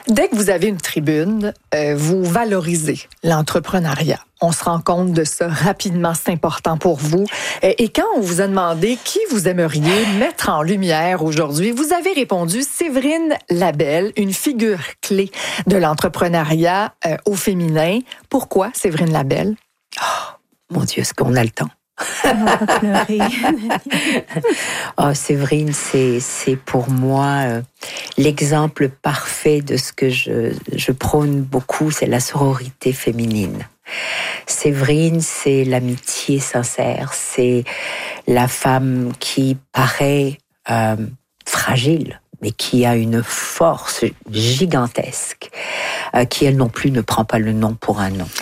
Dès que vous avez une tribune, vous valorisez l'entrepreneuriat. On se rend compte de ça rapidement, c'est important pour vous. Et quand on vous a demandé qui vous aimeriez mettre en lumière aujourd'hui, vous avez répondu Séverine Labelle, une figure clé de l'entrepreneuriat au féminin. Pourquoi Séverine Labelle? Oh, mon Dieu, est-ce qu'on a le temps? On va pas pleurer. Oh, Séverine, c'est pour moi l'exemple parfait de ce que je prône beaucoup, c'est la sororité féminine. Séverine, c'est l'amitié sincère, c'est la femme qui paraît fragile, mais qui a une force gigantesque, qui elle non plus ne prend pas le non pour un non.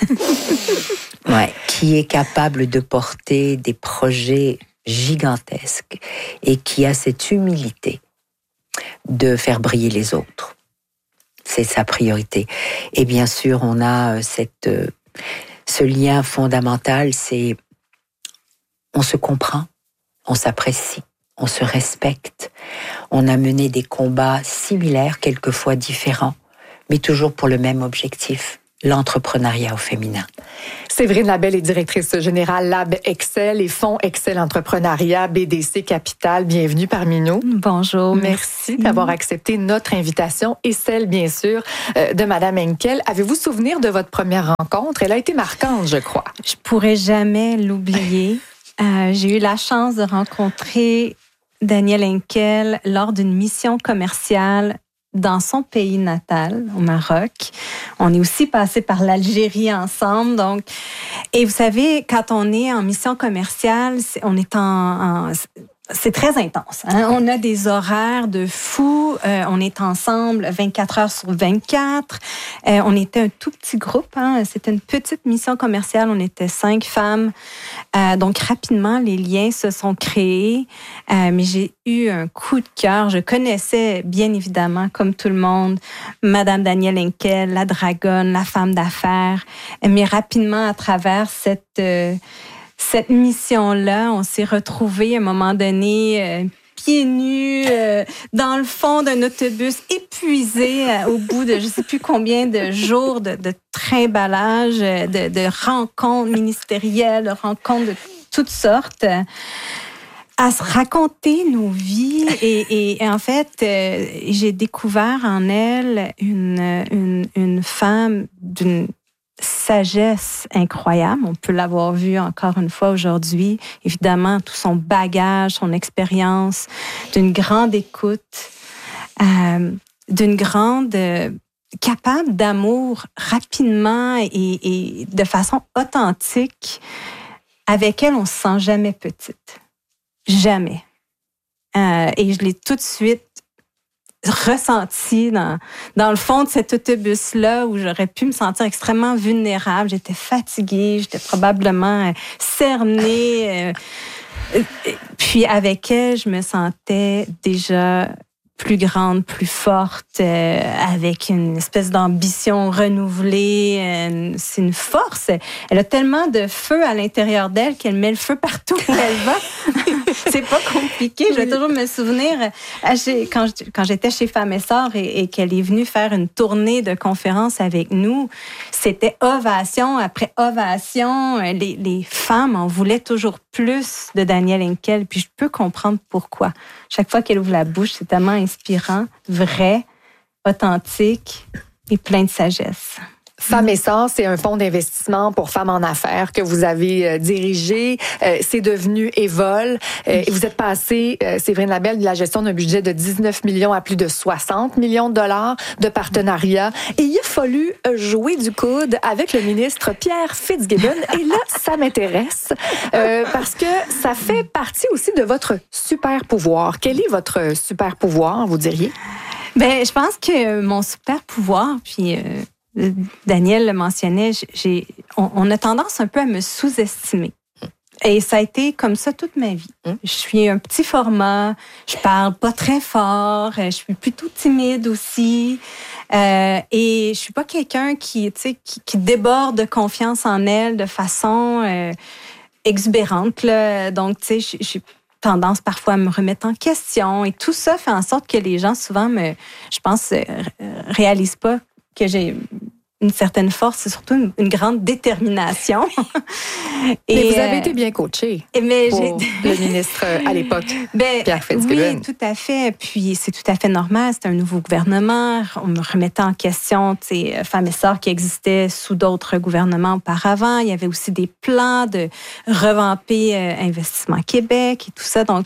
Ouais, qui est capable de porter des projets gigantesques et qui a cette humilité de faire briller les autres. C'est sa priorité. Et bien sûr, on a ce lien fondamental, c'est on se comprend, on s'apprécie, on se respecte. On a mené des combats similaires, quelquefois différents, mais toujours pour le même objectif. L'entrepreneuriat au féminin. Séverine Labelle est directrice générale Lab Excel et Fonds Excel Entrepreneuriat BDC Capital. Bienvenue parmi nous. Bonjour. Merci d'avoir accepté notre invitation et celle, bien sûr, de Madame Henkel. Avez-vous souvenir de votre première rencontre? Elle a été marquante, je crois. Je pourrais jamais l'oublier. J'ai eu la chance de rencontrer Danielle Henkel lors d'une mission commerciale dans son pays natal, au Maroc. On est aussi passé par l'Algérie ensemble. Donc, et vous savez, quand on est en mission commerciale, on est c'est très intense. Hein? On a des horaires de fou. On est ensemble 24 heures sur 24. On était un tout petit groupe. Hein? C'était une petite mission commerciale. On était 5 femmes. Donc, rapidement, les liens se sont créés. Mais j'ai eu un coup de cœur. Je connaissais, bien évidemment, comme tout le monde, Madame Danielle Henkel, la dragonne, la femme d'affaires. Mais rapidement, à travers cette mission-là, on s'est retrouvés à un moment donné pieds nus dans le fond d'un autobus, épuisés au bout de je ne sais plus combien de jours de trimballage, de rencontres ministérielles, de rencontres de toutes sortes, à se raconter nos vies. Et en fait, j'ai découvert en elle une femme d'une sagesse incroyable. On peut l'avoir vu encore une fois aujourd'hui. Évidemment, tout son bagage, son expérience, d'une grande écoute, d'une grande capable d'amour rapidement et de façon authentique. Avec elle, on se sent jamais petite. Jamais. Et je l'ai tout de suite ressenti dans le fond de cet autobus-là où j'aurais pu me sentir extrêmement vulnérable. J'étais fatiguée, j'étais probablement cernée. Puis avec elle, je me sentais déjà plus grande, plus forte, avec une espèce d'ambition renouvelée. C'est une force. Elle a tellement de feu à l'intérieur d'elle qu'elle met le feu partout où elle va. C'est pas compliqué. Je vais toujours me souvenir quand j'étais chez Femmes et Sœurs et qu'elle est venue faire une tournée de conférences avec nous. C'était ovation après ovation. Les femmes en voulaient toujours plus de Danielle Henkel. Puis je peux comprendre pourquoi. Chaque fois qu'elle ouvre la bouche, c'est tellement inspirant, vrai, authentique et plein de sagesse. Femmes et Sœurs, c'est un fonds d'investissement pour femmes en affaires que vous avez dirigé. C'est devenu Evol. Et vous êtes passé, Séverine Labelle, de la gestion d'un budget de 19 millions à plus de 60 millions de dollars de partenariat. Et il a fallu jouer du coude avec le ministre Pierre Fitzgibbon. Et là, ça m'intéresse parce que ça fait partie aussi de votre super pouvoir. Quel est votre super pouvoir, vous diriez? Ben, je pense que mon super pouvoir, puis Danielle le mentionnait, on a tendance un peu à me sous-estimer. Et ça a été comme ça toute ma vie. Je suis un petit format, je parle pas très fort, je suis plutôt timide aussi. Et je suis pas quelqu'un qui déborde de confiance en elle de façon exubérante, là. Donc, tu sais, je suis tendance parfois à me remettre en question. Et tout ça fait en sorte que les gens, souvent, je pense, réalisent pas que j'ai une certaine force et surtout une grande détermination. Mais vous avez été bien coachée pour le ministre à l'époque, Pierre Fitzgibbon. Oui, tout à fait. Puis c'est tout à fait normal. C'est un nouveau gouvernement. On me remettait en question, Femmes et Sœurs qui existaient sous d'autres gouvernements auparavant. Il y avait aussi des plans de revamper Investissement Québec et tout ça. Donc,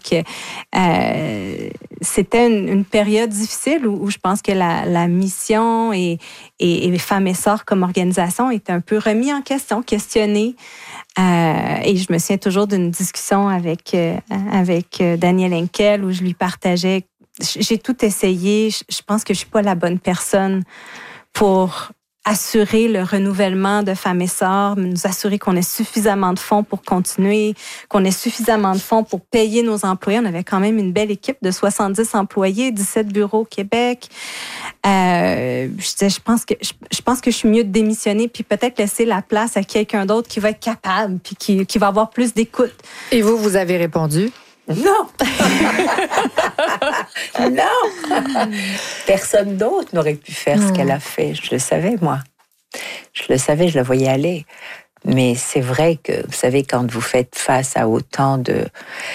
c'était une période difficile où je pense que la mission et Femmes et Sœurs comme organisation était un peu remis en question, questionné. Et je me souviens toujours d'une discussion avec Daniel Henkel où je lui partageais, j'ai tout essayé, je pense que je suis pas la bonne personne pour assurer le renouvellement de Femmes et Sœurs, nous assurer qu'on ait suffisamment de fonds pour continuer, qu'on ait suffisamment de fonds pour payer nos employés. On avait quand même une belle équipe de 70 employés, 17 bureaux au Québec. Je disais, je pense que je suis mieux de démissionner puis peut-être laisser la place à quelqu'un d'autre qui va être capable puis qui va avoir plus d'écoute. Et vous avez répondu? Non! Non! Personne d'autre n'aurait pu faire ce qu'elle a fait. Je le savais, moi. Je le savais, je la voyais aller. Mais c'est vrai que, vous savez, quand vous faites face à autant de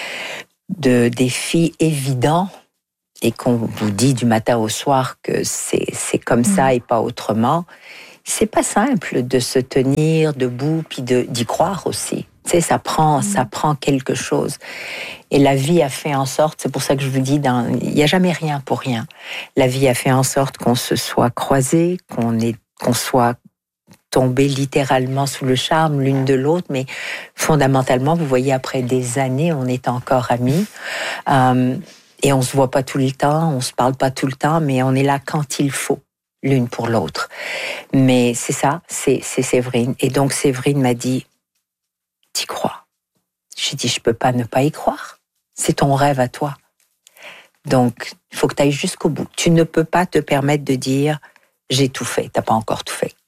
défis évidents et qu'on vous dit du matin au soir que c'est comme ça et pas autrement, c'est pas simple de se tenir debout puis d'y croire aussi. Tu sais, ça prend quelque chose. Et la vie a fait en sorte, c'est pour ça que je vous dis, il n'y a jamais rien pour rien. La vie a fait en sorte qu'on se soit croisés, qu'on soit tombés littéralement sous le charme l'une de l'autre, mais fondamentalement, vous voyez, après des années, on est encore amis. Et on se voit pas tout le temps, on se parle pas tout le temps, mais on est là quand il faut, l'une pour l'autre. Mais c'est ça, c'est Séverine. Et donc Séverine m'a dit, t'y crois? J'ai dit, je peux pas ne pas y croire. C'est ton rêve à toi. Donc, il faut que tu ailles jusqu'au bout. Tu ne peux pas te permettre de dire, j'ai tout fait. T'as pas encore tout fait.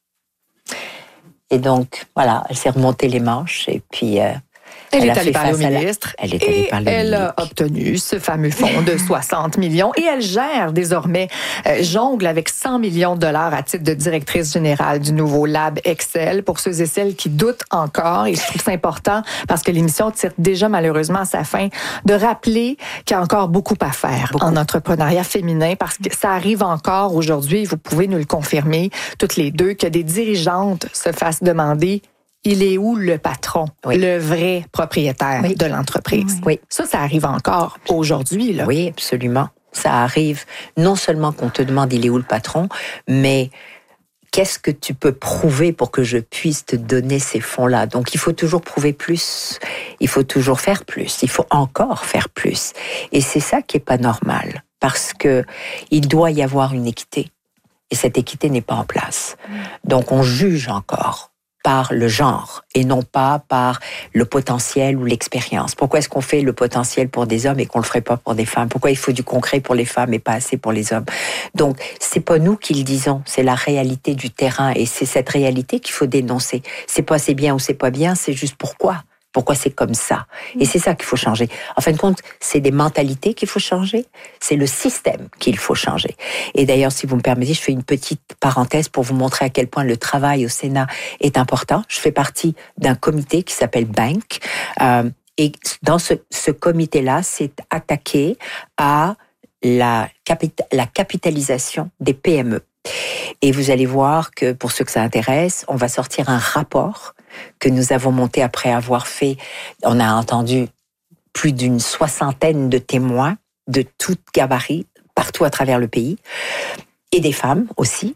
Et donc, voilà, elle s'est remontée les manches et puis... Elle est allée parler au ministre et elle a obtenu ce fameux fonds de 60 millions et elle gère désormais, jongle avec 100 millions de dollars à titre de directrice générale du nouveau Lab Excel. Pour ceux et celles qui doutent encore, et je trouve ça important parce que l'émission tire déjà malheureusement à sa fin, de rappeler qu'il y a encore beaucoup à faire en entrepreneuriat féminin parce que ça arrive encore aujourd'hui, vous pouvez nous le confirmer toutes les deux, que des dirigeantes se fassent demander il est où le patron, le vrai propriétaire de l'entreprise? Oui. Ça arrive encore aujourd'hui, là. Oui, absolument. Ça arrive non seulement qu'on te demande il est où le patron, mais qu'est-ce que tu peux prouver pour que je puisse te donner ces fonds-là? Donc, il faut toujours prouver plus. Il faut toujours faire plus. Il faut encore faire plus. Et c'est ça qui est pas normal. Parce que il doit y avoir une équité. Et cette équité n'est pas en place. Donc, on juge encore par le genre et non pas par le potentiel ou l'expérience. Pourquoi est-ce qu'on fait le potentiel pour des hommes et qu'on le ferait pas pour des femmes? Pourquoi il faut du concret pour les femmes et pas assez pour les hommes? Donc, c'est pas nous qui le disons, c'est la réalité du terrain et c'est cette réalité qu'il faut dénoncer. C'est pas c'est bien ou c'est pas bien, c'est juste pourquoi. Pourquoi c'est comme ça? Et c'est ça qu'il faut changer. En fin de compte, c'est des mentalités qu'il faut changer, c'est le système qu'il faut changer. Et d'ailleurs, si vous me permettez, je fais une petite parenthèse pour vous montrer à quel point le travail au Sénat est important. Je fais partie d'un comité qui s'appelle BANK, et dans ce comité-là, c'est attaqué à la capitalisation des PME. Et vous allez voir que, pour ceux que ça intéresse, on va sortir un rapport que nous avons monté après avoir fait, on a entendu plus d'une 60aine de témoins de tout gabarit, partout à travers le pays, et des femmes aussi.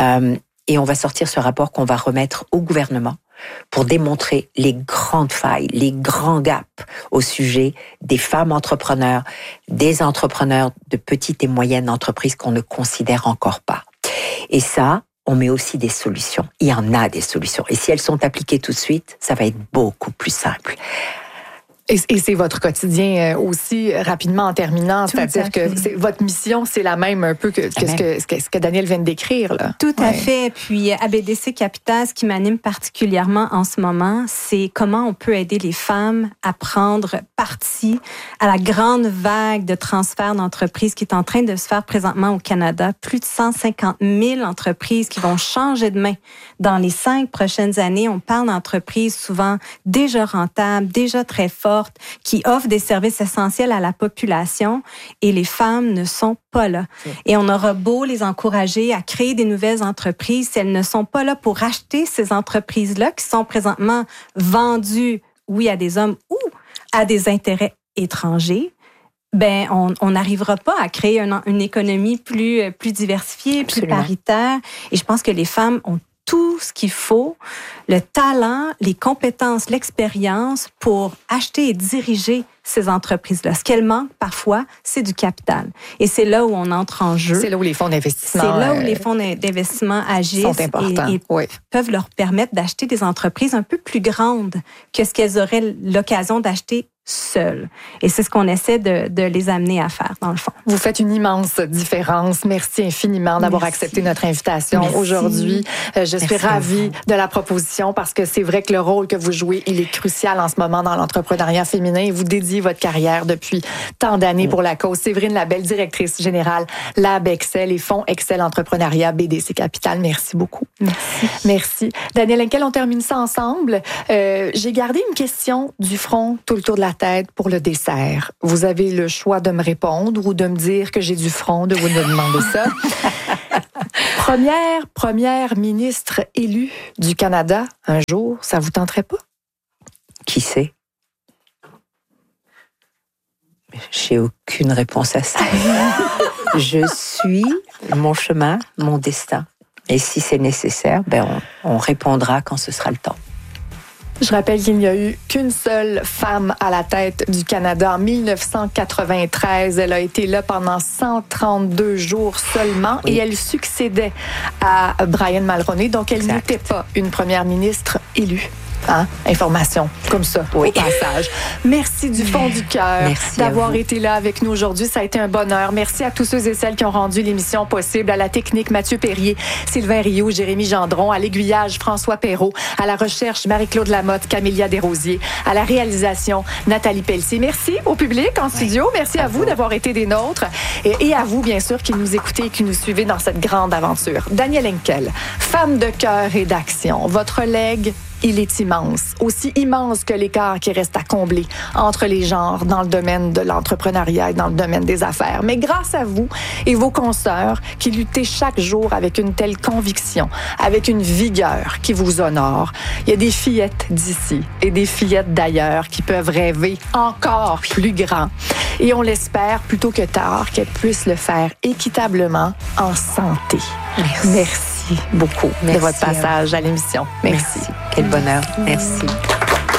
Et on va sortir ce rapport qu'on va remettre au gouvernement pour démontrer les grandes failles, les grands gaps au sujet des femmes entrepreneurs, des entrepreneurs de petites et moyennes entreprises qu'on ne considère encore pas. Et ça, on met aussi des solutions. Il y en a des solutions. Et si elles sont appliquées tout de suite, ça va être beaucoup plus simple. Et c'est votre quotidien aussi, rapidement en terminant, c'est-à-dire que votre mission, c'est la même un peu que ce que Danielle vient de décrire. Là. Tout à fait. Puis à BDC Capital, ce qui m'anime particulièrement en ce moment, c'est comment on peut aider les femmes à prendre parti à la grande vague de transferts d'entreprises qui est en train de se faire présentement au Canada. Plus de 150 000 entreprises qui vont changer de main dans les 5 prochaines années. On parle d'entreprises souvent déjà rentables, déjà très fortes, qui offrent des services essentiels à la population et les femmes ne sont pas là. Et on aura beau les encourager à créer des nouvelles entreprises, si elles ne sont pas là pour acheter ces entreprises-là qui sont présentement vendues, oui, à des hommes ou à des intérêts étrangers, ben on n'arrivera pas à créer une économie plus diversifiée, plus paritaire. Et je pense que les femmes ont tout ce qu'il faut, le talent, les compétences, l'expérience pour acheter et diriger ces entreprises-là. Ce qu'elles manquent parfois, c'est du capital. Et c'est là où on entre en jeu. C'est là où les fonds d'investissement... C'est là où les fonds d'investissement agissent sont importants. Et peuvent leur permettre d'acheter des entreprises un peu plus grandes que ce qu'elles auraient l'occasion d'acheter seules. Et c'est ce qu'on essaie de les amener à faire, dans le fond. Vous faites une immense différence. Merci infiniment d'avoir accepté notre invitation aujourd'hui. Je suis ravie de la proposition parce que c'est vrai que le rôle que vous jouez, il est crucial en ce moment dans l'entrepreneuriat féminin et vous dédiez votre carrière depuis tant d'années pour la cause. Séverine Labelle, directrice générale Lab Excel et Fonds Excel Entrepreneuriat BDC Capital. Merci beaucoup. Merci. Danielle Henkel, on termine ça ensemble. J'ai gardé une question du front tout le tour de la tête pour le dessert. Vous avez le choix de me répondre ou de me dire que j'ai du front de vous demander ça. Première ministre élue du Canada, un jour, ça vous tenterait pas? Qui sait? J'ai aucune réponse à ça. Je suis mon chemin, mon destin. Et si c'est nécessaire, on répondra quand ce sera le temps. Je rappelle qu'il n'y a eu qu'une seule femme à la tête du Canada en 1993. Elle a été là pendant 132 jours seulement et elle succédait à Brian Mulroney. Donc, elle n'était pas une première ministre élue. Information comme ça, au passage. Merci du fond du cœur d'avoir été là avec nous aujourd'hui. Ça a été un bonheur. Merci à tous ceux et celles qui ont rendu l'émission possible. À la technique, Mathieu Perrier, Sylvain Rioux, Jérémy Gendron. À l'aiguillage, François Perrault. À la recherche, Marie-Claude Lamotte, Camélia Desrosiers. À la réalisation, Nathalie Pelletier. Merci au public en studio. Merci à vous d'avoir été des nôtres. Et à vous, bien sûr, qui nous écoutez et qui nous suivez dans cette grande aventure. Danielle Henkel, femme de cœur et d'action. Votre legs, il est immense, aussi immense que l'écart qui reste à combler entre les genres dans le domaine de l'entrepreneuriat et dans le domaine des affaires. Mais grâce à vous et vos consoeurs qui luttez chaque jour avec une telle conviction, avec une vigueur qui vous honore, il y a des fillettes d'ici et des fillettes d'ailleurs qui peuvent rêver encore plus grand. Et on l'espère plutôt que tard qu'elles puissent le faire équitablement en santé. Merci beaucoup de votre passage à l'émission. Merci. Quel bonheur. Merci.